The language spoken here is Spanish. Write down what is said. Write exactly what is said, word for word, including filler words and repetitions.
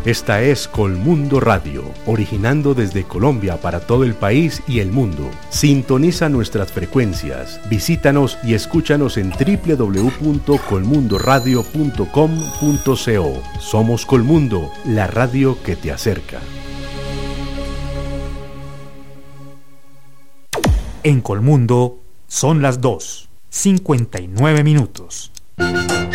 Esta es Colmundo Radio, originando desde Colombia para todo el país y el mundo. Sintoniza nuestras frecuencias, visítanos y escúchanos en doble u doble u doble u punto colmundo radio punto com punto co. Somos Colmundo, la radio que te acerca. En Colmundo son las dos, cincuenta y nueve minutos.